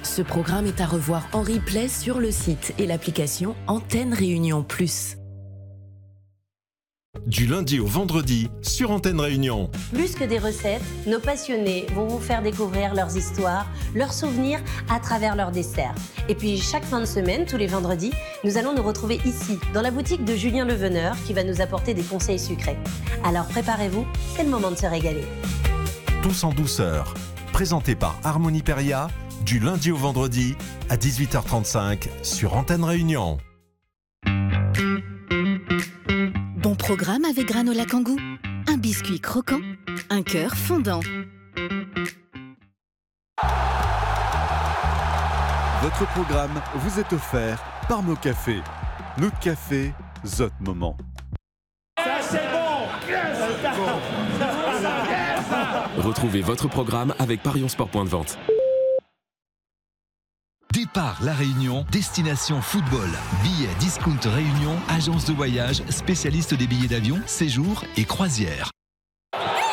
Ce programme est à revoir en replay sur le site et l'application Antenne Réunion Plus. Du lundi au vendredi sur Antenne Réunion. Plus que des recettes, nos passionnés vont vous faire découvrir leurs histoires, leurs souvenirs à travers leurs desserts. Et puis chaque fin de semaine, tous les vendredis, nous allons nous retrouver ici, dans la boutique de Julien Leveneur, qui va nous apporter des conseils sucrés. Alors préparez-vous, c'est le moment de se régaler. Tous en douceur, présenté par Harmonie Peria, du lundi au vendredi à 18h35 sur Antenne Réunion. Bon programme avec Granola Kangoo. Un biscuit croquant, un cœur fondant. Votre programme vous est offert par nos cafés. Notre café, Zot Moment. Ça c'est bon. Retrouvez votre programme avec Parions Sport Point de Vente. Départ La Réunion, destination football. Billets Discount Réunion, agence de voyage, spécialiste des billets d'avion, séjours et croisières.